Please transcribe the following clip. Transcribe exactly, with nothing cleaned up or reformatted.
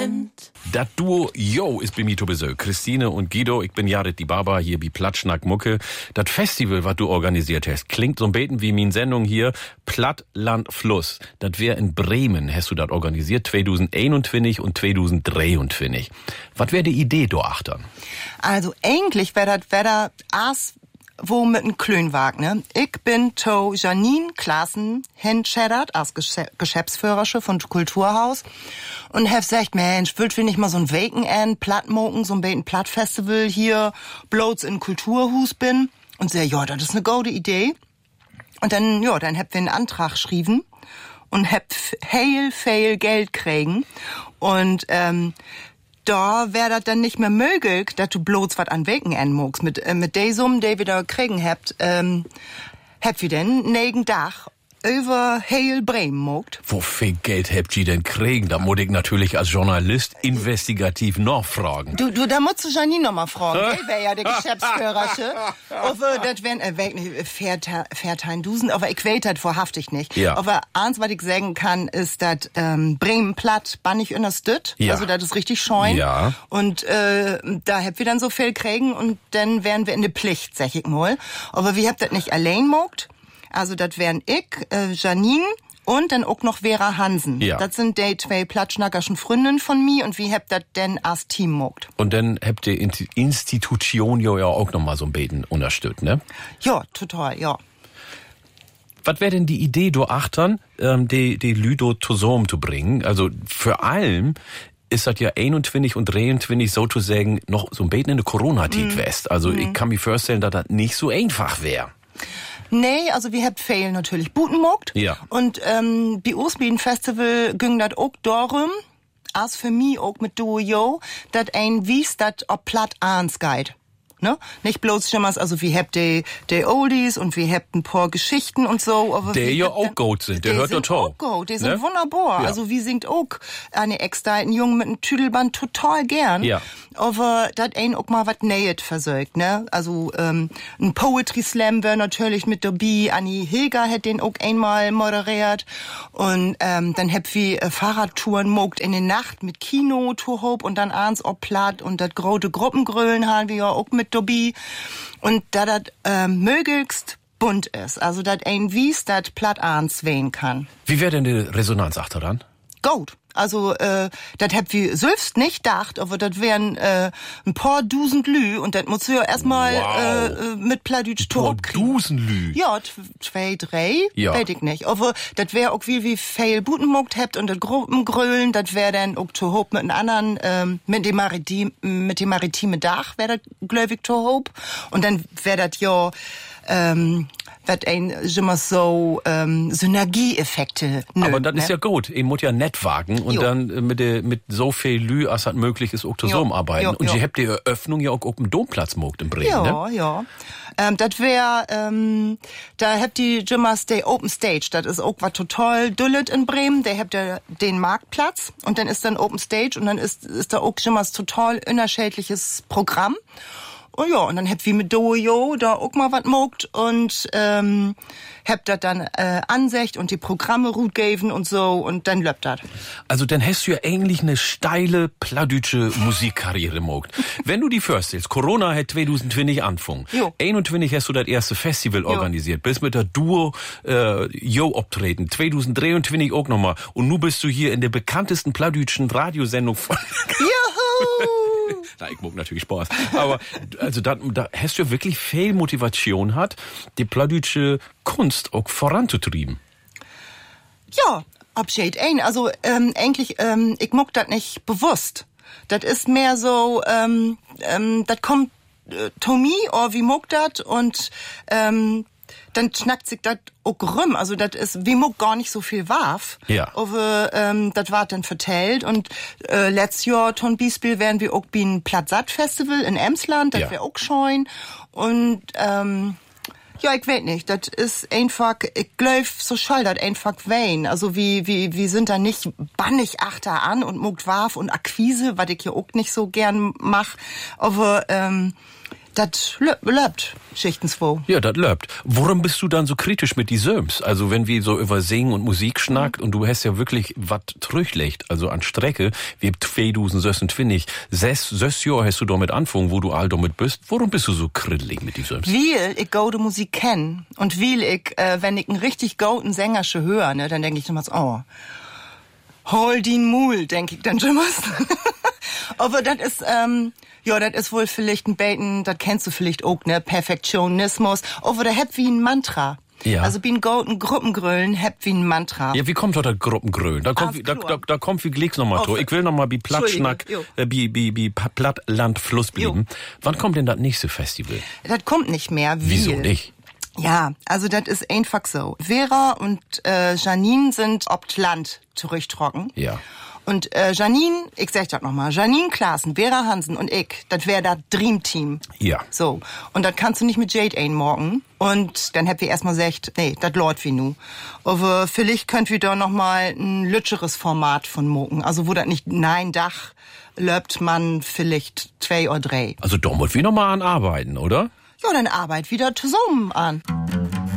Moment. Das Duo Yo ist bei mir zu Besuch. Christine und Guido, ich bin Jared die Baba hier bei Plattschnack Mucke. Das Festival, was du organisiert hast, klingt so ein bisschen wie meine Sendung hier, Platt, Land, Fluss. Das wär in Bremen, hast du das organisiert, zweitausendeinundzwanzig und zweitausenddreiundzwanzig. Was wär die Idee da achtern? Also eigentlich wär das wär das as wo mit n Klönwagen, ne? Ich bin to Janine Klaassen hinscheddert als Geschäftsführerin von Kulturhaus und hab gesagt, Mensch, würd wir nicht mal so ein Weekend Plattmoken, so ein bisschen Plattfestival hier bloß in Kulturhus bin und sag, ja, das ist eine gute Idee. Und dann, ja, dann hab wir einen Antrag geschrieben und hab heil, fail Geld kriegen und, ähm, da wär das dann nicht mehr möglich, dass du bloß was an Wegen anmogst. Mit, äh, mit der Summe, die wir da kriegen habt, ähm, habt wir denn negen Dach über Heil Bremen mogt. Wo viel Geld habt ihr denn kriegen? Da muss ich natürlich als Journalist investigativ nachfragen. Du, du, da musst du Janine noch mal fragen. Ich wär ja der Geschäftsführerin. Aber das wären, äh, weg nicht, viertein Dusen, aber ich weiß das vorhaftig nicht. Ja. Aber eins, was ich sagen kann, ist, dass, ähm, Bremen platt, bannig unterstützt. Ja. Also, das ist richtig scheun. Ja. Und, äh, da habt wir dann so viel kriegen und dann wären wir in der Pflicht, sag ich mal. Aber wir habt das nicht allein mogt. Also das wären ich, äh, Janine und dann auch noch Vera Hansen. Ja. Das sind die zwei Plattschnackerschen Freundinnen von mir und wie habt das denn als Team mogt? Und dann habt ihr die Institution ja auch noch mal so ein bisschen unterstützt, ne? Ja, total, ja. Was wäre denn die Idee, du achtern, ähm, die, die Lüdo zusammen zu bringen? Also für allem ist das ja einundzwanzig und dreiundzwanzig sozusagen noch so ein bisschen in der Corona-Zeit Mhm. west. Also Mhm. ich kann mir vorstellen, dass das nicht so einfach wäre. Nee, also wir habt Fail natürlich Buten mogt. Ja. Und ähm, bei Osbien Festival ging das auch darum, als für mich auch mit Duo Yo, dat ein wies dat ob platt ans geht. Ne? Nicht bloß schimmers, also wir habt die, die Oldies und wir habt ein paar Geschichten und so. Aber Der wir ja habt auch dann- gut sind, der die hört sind total. auch gut, die sind Ne? wunderbar. Ja. Also wie singt auch eine Ex-da, ein Junge mit einem Tüdelband total gern. Ja. Aber dat ein auch mal wat Neues versorgt, ne? Also ähm, ein Poetry Slam wär natürlich mit dabei. Annie Hilger hat den auch einmal moderiert. Und ähm, dann hab wir äh, Fahrradtouren mogt in der Nacht mit Kino, Tourhope und dann abends auch platt und dat große Gruppengrölen haben wir ja auch mit dabei. Und da dat ähm, möglichst bunt ist. Also dat ein wies dat platt abends wehen kann. Wie wäre denn die Resonanz achteran? Gut. Also, äh, das habt wir selbst nicht gedacht, aber das wären äh, ein paar Dusend Lü und das musst du ja erstmal Wow. äh, mit Pladütsch Boah, Torb kriegen. Dusenlü. Ja, t- zwei, drei, Ja. weiß ich nicht. Aber das wär auch wie wie Fail Butenmuckt habt und das Gruppengrölen, das wär dann auch Torhob mit einem anderen, ähm, mit dem Maritim, mit dem maritime Dach wär das gläubig Torhob und dann wär das ja ähm, wird ein immer so ähm, Synergieeffekte. Nö, Aber das ne? ist ja gut. Ich muss ja nett wagen und Jo. dann äh, mit, der, mit so viel Lü, als das möglich ist, auch zusammenarbeiten. Jo, Und jo. ihr habt die Eröffnung ja auch auf dem Domplatz mogt in Bremen, Ja, ne? ja. Ähm, das wär, ähm, da habt die Jimmers der Open Stage. Das ist auch was total dullet in Bremen. Der habt ja den Marktplatz und dann ist dann Open Stage und dann ist, ist da auch Jimmers total unerschädliches Programm. Oh ja, und dann habt wie mit Dojo da auch mal was mogt und ähm, habt das dann äh, ansecht und die Programme gut geben und so und dann löppt das. Also dann hast du ja eigentlich eine steile, pladütsche Musikkarriere mogt. Wenn du die vorstellst, Corona hat zweitausendzwanzig angefangen. Jo. einundzwanzig hast du das erste Festival Jo. organisiert. Bist mit der Duo äh, Jo optreten. zweitausenddreiundzwanzig auch nochmal. Und nu bist du hier in der bekanntesten pladütschen Radiosendung von... Juhu! Na, ich mag natürlich Spaß. Aber also da, da hast du wirklich viel Motivation hat, die pladütsche Kunst auch voranzutrieben. Ja, abschied ein. Also ähm, eigentlich, ähm, ich muck das nicht bewusst. Das ist mehr so, ähm, ähm, das kommt äh, to me, or wie muck das und ähm, dann schnackt sich das auch rum. Also das ist, wie muck gar nicht so viel warf. Ja. Aber ähm, das war dann vertellt und äh, letztes Jahr ton Beispiel wären wir auch beim Platzsatt-Festival in Emsland, das Ja. wär auch scheun und ähm, ja, ich weiß nicht, das ist einfach, ich glaub, so schall das einfach wein. Also wie, wie, wie sind da nicht bannig achter an und muckt warf und Akquise, was ich ja auch nicht so gern mach. Aber, ähm, Das löbt, Schichtenswo. Ja, das löbt. Warum bist du dann so kritisch mit die Söms? Also wenn wir so über Singen und Musik schnackt mhm. und du hast ja wirklich was trüchlecht, also an Strecke, wie zweitausend Sössen twinnig, sess, sess Jahr hast du damit anfangen, wo du all damit bist. Warum bist du so krittelig mit die Söms? Weil ich gute Musik kenn und weil ich, äh, wenn ich einen richtig guten Sängersche höre, ne, dann denke ich immer so, oh, hol den Mul, denke ich dann schon mal. Aber das ist, ähm, ja, das ist wohl vielleicht ein Beten, das kennst du vielleicht auch, ne? Perfektionismus. Aber der hat wie ein Mantra. Ja. Also wie ein golden Gruppengrölen, hat wie ein Mantra. Ja, wie kommt dort das Gruppengrölen? Da kommt, wie, da, da, da kommt wie Glicks nochmal durch. Ich will nochmal wie Plattschnack, äh, wie, wie, wie Plattland Fluss blieben. Wann kommt denn das nächste Festival? Das kommt nicht mehr. Wie? Wieso nicht? Ja, also das ist einfach so. Vera und äh, Janine sind obt Land zurücktrocken. Ja. Und äh, Janine, ich sag das nochmal, Janine Klaassen, Vera Hansen und ich, das wäre das Dreamteam. Ja. So, und das kannst du nicht mit Jade einmorgen. Und dann habt ihr erstmal gesagt, nee, das läuft wie nu. Aber vielleicht könnt wir da nochmal ein lütscheres Format von moken. Also wo das nicht nein Dach löbt man vielleicht zwei oder drei. Also da wollt wir nochmal an arbeiten, oder? Ja, dann arbeit wieder zusammen an.